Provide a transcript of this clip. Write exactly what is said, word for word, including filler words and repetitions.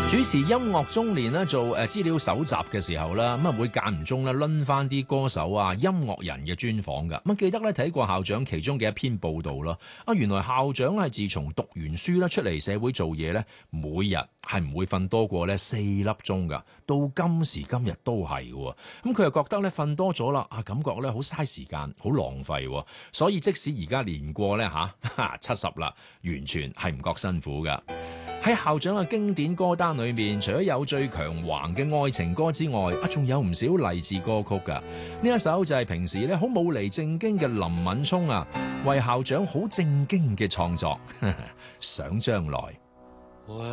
主持音樂中年咧做誒資料搜集嘅時候啦，咁啊會間唔中咧輪翻啲歌手啊、音樂人嘅專訪噶。咁記得咧睇過校長其中嘅一篇報道啦。啊，原來校長係自從讀完書啦出嚟社會做嘢咧，每日係唔會瞓多過咧四粒鐘噶。到今時今日都係嘅。咁佢又覺得咧瞓多咗啦，啊感覺咧好嘥時間，好浪費。所以即使而家年過咧吓七十啦，完全係唔覺辛苦噶。喺校長嘅經典歌單裏面，除咗有最強橫嘅愛情歌之外，啊，仲有唔少勵志歌曲㗎。呢一首就係平時咧好冇厘正經嘅林敏聰啊，為校長好正經嘅創作，想將來。